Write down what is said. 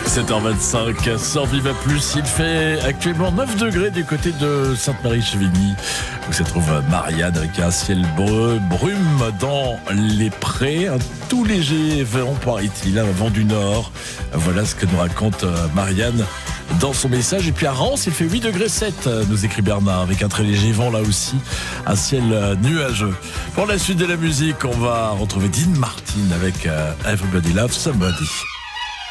7h25 sur Viva Plus, il fait actuellement 9 degrés du côté de Sainte-Marie-Chevigny où se trouve Marianne avec un ciel brume dans les prés, un tout léger vent paraît-il, un vent du nord. Voilà ce que nous raconte Marianne dans son message. Et puis à Reims, il fait 8 degrés 7, nous écrit Bernard, avec un très léger vent là aussi, un ciel nuageux. Pour la suite de la musique, on va retrouver Dean Martin avec Everybody Loves Somebody.